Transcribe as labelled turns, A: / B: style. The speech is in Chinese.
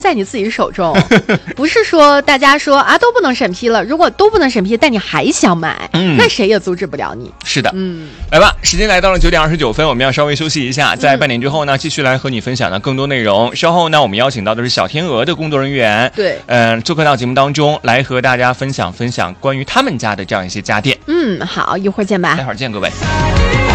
A: 在你自己手中，不是说大家说啊都不能审批了，如果都不能审批，但你还想买，那谁也阻止不了你。
B: 是的，来吧，时间来到了9点29分，我们要稍微休息一下，在半点之后呢，继续来和你分享的更多内容。稍后呢，我们邀请到的是小天鹅的工作人员，
A: 对，
B: 做客到节目当中来和大家分享关于他们家的这样一些家电。
A: 好，一会儿见吧，
B: 待会儿见各位。